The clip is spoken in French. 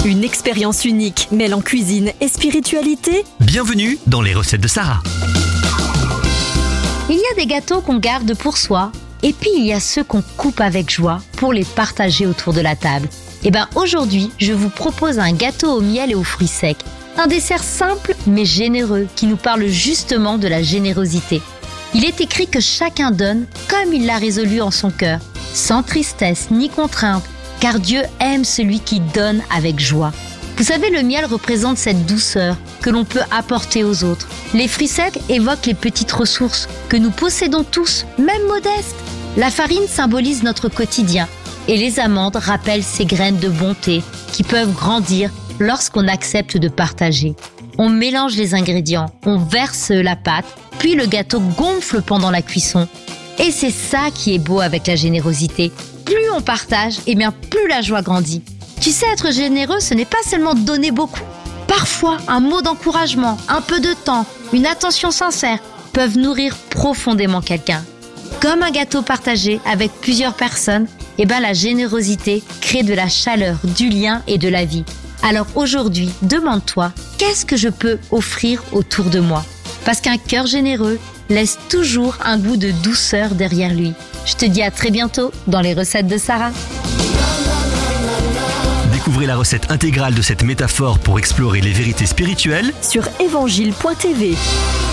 Une expérience unique mêlant cuisine et spiritualité. Bienvenue dans les recettes de Sarah. Il y a des gâteaux qu'on garde pour soi, et puis il y a ceux qu'on coupe avec joie pour les partager autour de la table. Et aujourd'hui, je vous propose un gâteau au miel et aux fruits secs. Un dessert simple mais généreux qui nous parle justement de la générosité. Il est écrit que chacun donne comme il l'a résolu en son cœur, sans tristesse ni contrainte, car Dieu aime celui qui donne avec joie. Vous savez, le miel représente cette douceur que l'on peut apporter aux autres. Les fruits secs évoquent les petites ressources que nous possédons tous, même modestes. La farine symbolise notre quotidien et les amandes rappellent ces graines de bonté qui peuvent grandir lorsqu'on accepte de partager. On mélange les ingrédients, on verse la pâte, puis le gâteau gonfle pendant la cuisson. Et c'est ça qui est beau avec la générosité. Plus on partage, plus la joie grandit. Tu sais, être généreux, ce n'est pas seulement donner beaucoup. Parfois, un mot d'encouragement, un peu de temps, une attention sincère peuvent nourrir profondément quelqu'un. Comme un gâteau partagé avec plusieurs personnes, la générosité crée de la chaleur, du lien et de la vie. Alors aujourd'hui, demande-toi, qu'est-ce que je peux offrir autour de moi ? Parce qu'un cœur généreux laisse toujours un goût de douceur derrière lui. Je te dis à très bientôt dans les recettes de Sarah. Découvrez la recette intégrale de cette métaphore pour explorer les vérités spirituelles sur évangile.tv.